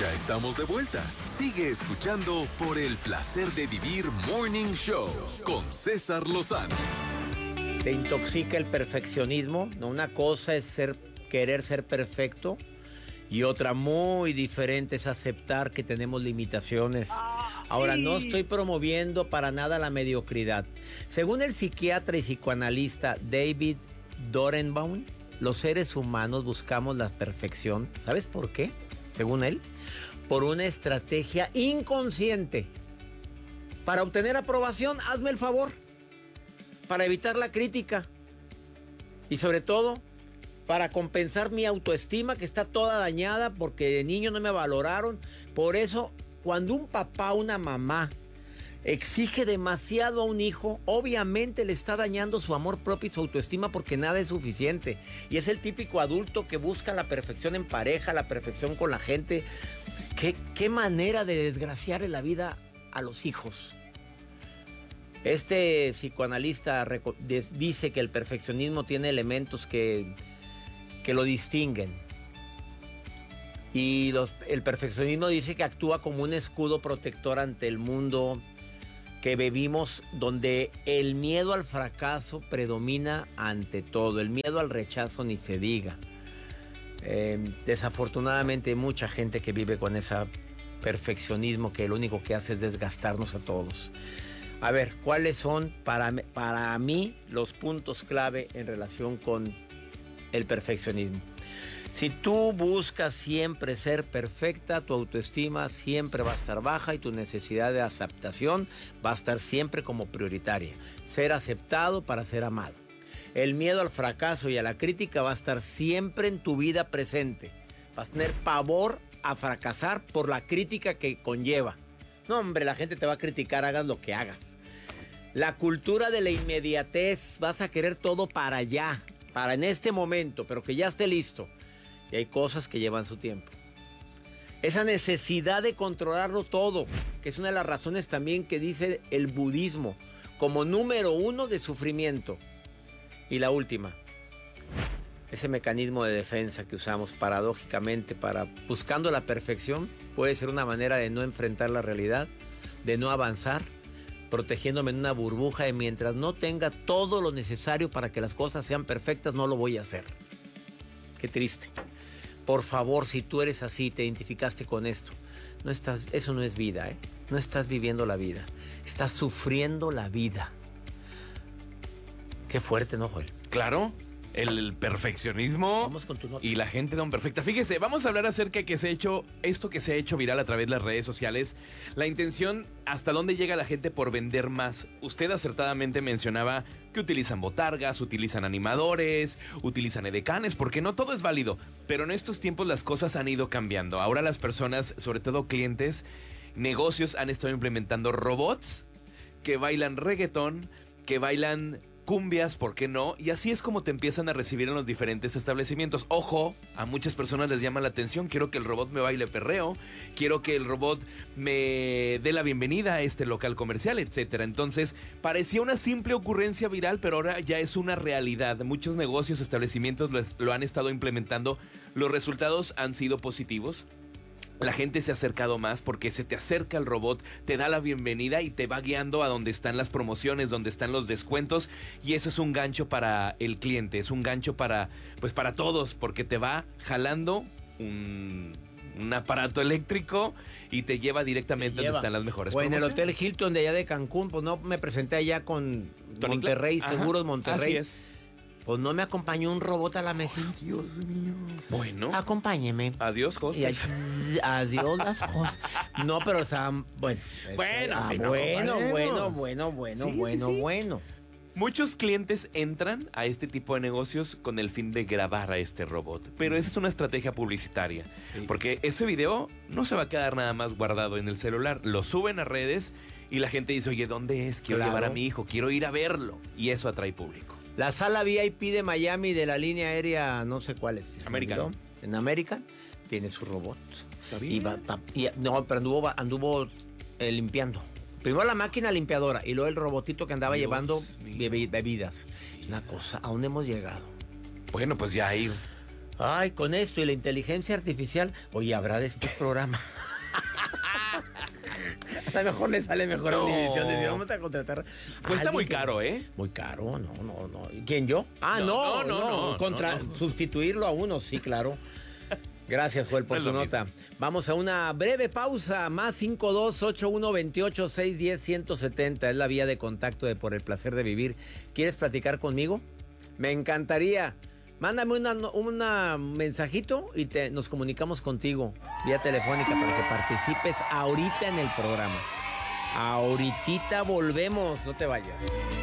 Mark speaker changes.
Speaker 1: Ya estamos de vuelta. Sigue escuchando por el placer de vivir Morning Show con César Lozano.
Speaker 2: ¿Te intoxica el perfeccionismo? No, una cosa es querer ser perfecto y otra muy diferente es aceptar que tenemos limitaciones. Ahora, no estoy promoviendo para nada la mediocridad. Según el psiquiatra y psicoanalista David Dorenbaum, los seres humanos buscamos la perfección. ¿Sabes por qué? Según él, por una estrategia inconsciente. Para obtener aprobación, hazme el favor. Para evitar la crítica. Y sobre todo, para compensar mi autoestima que está toda dañada porque de niño no me valoraron. Por eso, cuando un papá o una mamá exige demasiado a un hijo, obviamente le está dañando su amor propio y su autoestima porque nada es suficiente. Y es el típico adulto que busca la perfección en pareja, la perfección con la gente. ¿Qué manera de desgraciarle la vida a los hijos? Este psicoanalista dice que el perfeccionismo tiene elementos que lo distinguen. Y el perfeccionismo dice que actúa como un escudo protector ante el mundo que vivimos, donde el miedo al fracaso predomina ante todo. El miedo al rechazo ni se diga. Desafortunadamente hay mucha gente que vive con ese perfeccionismo que lo único que hace es desgastarnos a todos. A ver, ¿cuáles son para mí los puntos clave en relación con el perfeccionismo? Si tú buscas siempre ser perfecta, tu autoestima siempre va a estar baja y tu necesidad de aceptación va a estar siempre como prioritaria. Ser aceptado para ser amado. El miedo al fracaso y a la crítica va a estar siempre en tu vida presente. Vas a tener pavor a fracasar por la crítica que conlleva. No, hombre, la gente te va a criticar, hagas lo que hagas. La cultura de la inmediatez, vas a querer todo para allá, para en este momento, pero que ya esté listo. Y hay cosas que llevan su tiempo. Esa necesidad de controlarlo todo, que es una de las razones también que dice el budismo, como número 1 de sufrimiento. Y la última, ese mecanismo de defensa que usamos paradójicamente para buscando la perfección, puede ser una manera de no enfrentar la realidad, de no avanzar, protegiéndome en una burbuja de mientras no tenga todo lo necesario para que las cosas sean perfectas, no lo voy a hacer. Qué triste. Por favor, si tú eres así, te identificaste con esto, eso no es vida, ¿eh? No estás viviendo la vida, estás sufriendo la vida. Qué fuerte, ¿no, Joel?
Speaker 3: Claro, el perfeccionismo.
Speaker 2: Vamos con tu nota.
Speaker 3: Y la gente don perfecta. Fíjese, vamos a hablar acerca de que se ha hecho viral a través de las redes sociales. La intención, hasta dónde llega la gente por vender más. Usted acertadamente mencionaba que utilizan botargas, utilizan animadores, utilizan edecanes, porque no todo es válido. Pero en estos tiempos las cosas han ido cambiando. Ahora las personas, sobre todo clientes, negocios, han estado implementando robots que bailan reggaetón, que bailan cumbias, ¿por qué no? Y así es como te empiezan a recibir en los diferentes establecimientos. Ojo, a muchas personas les llama la atención. Quiero que el robot me baile perreo, quiero que el robot me dé la bienvenida a este local comercial, etcétera. Entonces, parecía una simple ocurrencia viral, pero ahora ya es una realidad. Muchos negocios, establecimientos lo han estado implementando. Los resultados han sido positivos. La gente se ha acercado más porque se te acerca el robot, te da la bienvenida y te va guiando a donde están las promociones, donde están los descuentos, y eso es un gancho para el cliente, es un gancho para todos, porque te va jalando un aparato eléctrico y te lleva directamente donde están las mejores promociones.
Speaker 2: O en el Hotel Hilton de allá de Cancún, pues no me presenté allá con
Speaker 3: Tony
Speaker 2: Monterrey,
Speaker 3: Ajá,
Speaker 2: Seguros Monterrey.
Speaker 3: Así es.
Speaker 2: Pues no me acompañó un robot a la mesa.
Speaker 3: Ay, Dios mío. Bueno.
Speaker 2: Acompáñeme.
Speaker 3: Adiós, hostel.
Speaker 2: Adiós las cosas. No, pero o sea, bueno. Bueno.
Speaker 3: Muchos clientes entran a este tipo de negocios con el fin de grabar a este robot, pero esa es una estrategia publicitaria, porque ese video no se va a quedar nada más guardado en el celular, lo suben a redes y la gente dice, oye, ¿dónde es? Quiero llevar a mi hijo, quiero ir a verlo, y eso atrae público.
Speaker 2: La sala VIP de Miami de la línea aérea, no sé cuál es.
Speaker 3: American.
Speaker 2: En American tiene su robot.
Speaker 3: Está bien.
Speaker 2: Pero anduvo limpiando. Primero la máquina limpiadora y luego el robotito que andaba llevando bebidas. Una cosa, ¿a dónde hemos llegado?
Speaker 3: Bueno, pues ya ir.
Speaker 2: Ay, con esto y la inteligencia artificial, oye, ¿habrá después programa? A lo mejor le sale mejor a Univisión decir, vamos a contratar.
Speaker 3: Cuesta muy caro, ¿eh?
Speaker 2: Muy caro, no. ¿Quién, yo? No. Sustituirlo a uno, sí, claro. Gracias, Joel, por tu nota. Vamos a una breve pausa. Más 52-8128-610-170. Es la vía de contacto de Por el Placer de Vivir. ¿Quieres platicar conmigo? Me encantaría. Mándame un mensajito y nos comunicamos contigo vía telefónica para que participes ahorita en el programa. Ahorita volvemos, no te vayas.